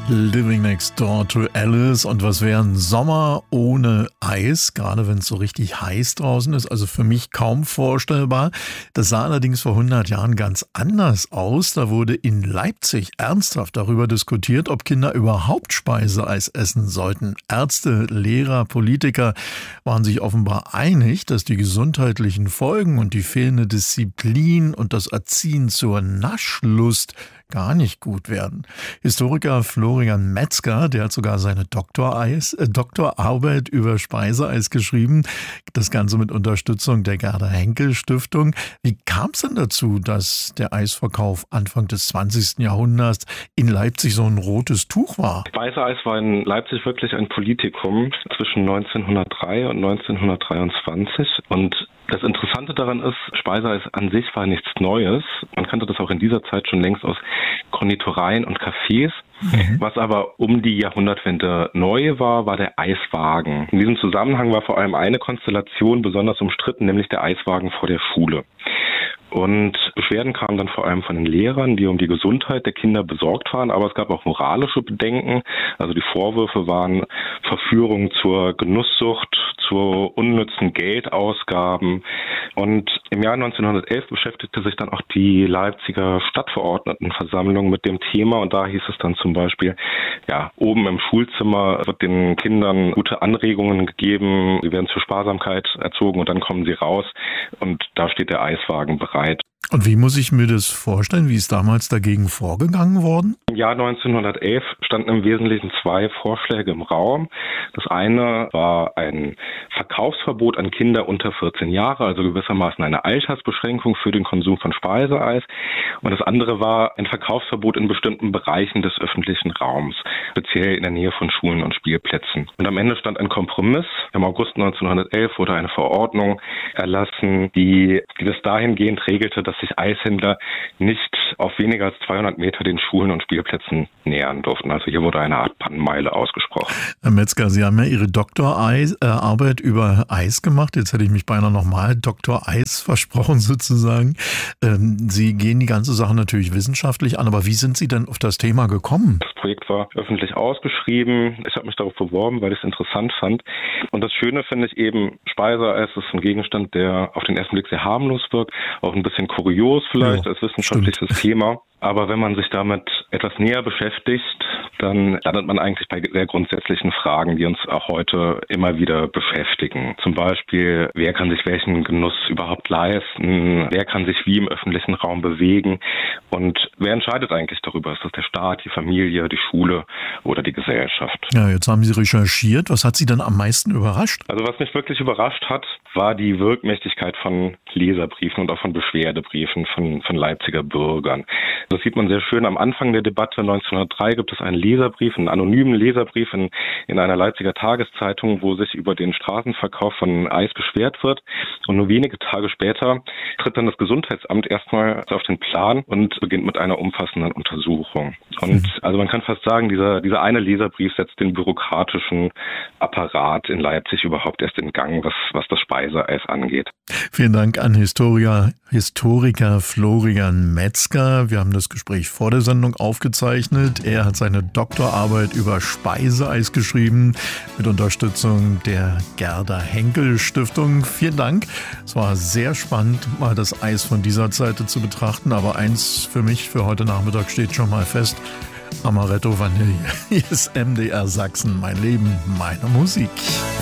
Living Next Door to Alice. Und was wäre ein Sommer ohne Eis, gerade wenn es so richtig heiß draußen ist? Also für mich kaum vorstellbar. Das sah allerdings vor 100 Jahren ganz anders aus. Da wurde in Leipzig ernsthaft darüber diskutiert, ob Kinder überhaupt Speiseeis essen sollten. Ärzte, Lehrer, Politiker waren sich offenbar einig, dass die gesundheitlichen Folgen und die fehlende Disziplin und das Erziehen zur Naschlust gar nicht gut werden. Historiker Florian Metzger, der hat sogar seine Doktorarbeit über Speiseeis geschrieben. Das Ganze mit Unterstützung der Gerda-Henkel-Stiftung. Wie kam es denn dazu, dass der Eisverkauf Anfang des 20. Jahrhunderts in Leipzig so ein rotes Tuch war? Speiseeis war in Leipzig wirklich ein Politikum zwischen 1903 und 1923. Und das Interessante daran ist, Speiseeis an sich war nichts Neues. Man kannte das auch in dieser Zeit schon längst aus Konditoreien und Cafés. Was aber um die Jahrhundertwende neu war, war der Eiswagen. In diesem Zusammenhang war vor allem eine Konstellation besonders umstritten, nämlich der Eiswagen vor der Schule. Und Beschwerden kamen dann vor allem von den Lehrern, die um die Gesundheit der Kinder besorgt waren. Aber es gab auch moralische Bedenken. Also die Vorwürfe waren Verführung zur Genusssucht, zu unnützen Geldausgaben. Und im Jahr 1911 beschäftigte sich dann auch die Leipziger Stadtverordnetenversammlung mit dem Thema. Und da hieß es dann zum Beispiel, ja, oben im Schulzimmer wird den Kindern gute Anregungen gegeben. Sie werden zur Sparsamkeit erzogen und dann kommen sie raus. Und da steht der Eiswagen bereit. Und wie muss ich mir das vorstellen? Wie ist damals dagegen vorgegangen worden? Im Jahr 1911 standen im Wesentlichen zwei Vorschläge im Raum. Das eine war ein Verkaufsverbot an Kinder unter 14 Jahre, also gewissermaßen eine Altersbeschränkung für den Konsum von Speiseeis. Und das andere war ein Verkaufsverbot in bestimmten Bereichen des öffentlichen Raums, speziell in der Nähe von Schulen und Spielplätzen. Und am Ende stand ein Kompromiss. Im August 1911 wurde eine Verordnung erlassen, die bis dahingehend regelte, dass sich Eishändler nicht auf weniger als 200 Meter den Schulen und Spielplätzen nähern durften. Also hier wurde eine Art Pannenmeile ausgesprochen. Herr Metzger, Sie haben ja Ihre Doktorarbeit über Eis gemacht. Jetzt hätte ich mich beinahe nochmal Dr. Eis versprochen sozusagen. Sie gehen die ganze Sache natürlich wissenschaftlich an, aber wie sind Sie denn auf das Thema gekommen? Das Projekt war öffentlich ausgeschrieben. Ich habe mich darauf beworben, weil ich es interessant fand. Und das Schöne finde ich eben, Speiseeis ist ein Gegenstand, der auf den ersten Blick sehr harmlos wirkt, auch ein bisschen kurios vielleicht als wissenschaftliches Thema. Aber wenn man sich damit etwas näher beschäftigt, dann landet man eigentlich bei sehr grundsätzlichen Fragen, die uns auch heute immer wieder beschäftigen. Zum Beispiel, wer kann sich welchen Genuss überhaupt leisten? Wer kann sich wie im öffentlichen Raum bewegen? Und wer entscheidet eigentlich darüber? Ist das der Staat, die Familie, die Schule oder die Gesellschaft? Ja, jetzt haben Sie recherchiert. Was hat Sie dann am meisten überrascht? Also was mich wirklich überrascht hat, war die Wirkmächtigkeit von Leserbriefen und auch von Beschwerdebriefen von Leipziger Bürgern. Das sieht man sehr schön am Anfang der Debatte. 1903 gibt es einen Leserbrief, einen anonymen Leserbrief in einer Leipziger Tageszeitung, wo sich über den Straßenverkauf von Eis beschwert wird. Und nur wenige Tage später tritt dann das Gesundheitsamt erstmal auf den Plan und beginnt mit einer umfassenden Untersuchung. Und also man kann fast sagen, dieser eine Leserbrief setzt den bürokratischen Apparat in Leipzig überhaupt erst in Gang, was das Speiseeis angeht. Vielen Dank an Historiker Florian Metzger. Wir haben das Gespräch vor der Sendung aufgezeichnet. Er hat seine Doktorarbeit über Speiseeis geschrieben mit Unterstützung der Gerda-Henkel-Stiftung. Vielen Dank. Es war sehr spannend, mal das Eis von dieser Seite zu betrachten. Aber eins für mich für heute Nachmittag steht schon mal fest. Amaretto Vanille. Hier ist MDR Sachsen. Mein Leben, meine Musik.